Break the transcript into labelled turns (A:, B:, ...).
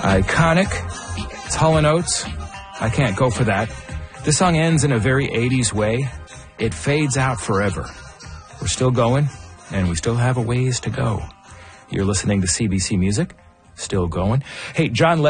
A: Iconic. It's Hall & Oates. I can't go for that. This song ends in a very 80s way. It fades out forever. We're still going, and we still have a ways to go. You're listening to CBC Music. Still going. Hey, John Legend.